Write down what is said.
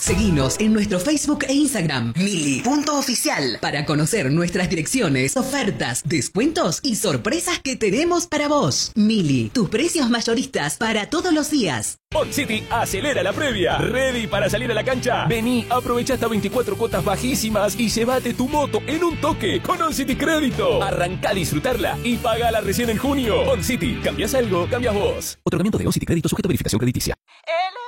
Seguinos en nuestro Facebook e Instagram, Mili.oficial, para conocer nuestras direcciones, ofertas, descuentos y sorpresas que tenemos para vos. Mili, tus precios mayoristas para todos los días. On City acelera la previa. ¿Ready para salir a la cancha? Vení, aprovecha hasta 24 cuotas bajísimas y llévate tu moto en un toque con On City Crédito. Arrancá a disfrutarla y pagala recién en junio. On City, ¿cambias algo? Cambias vos. Otorgamiento de On City Crédito sujeto a verificación crediticia.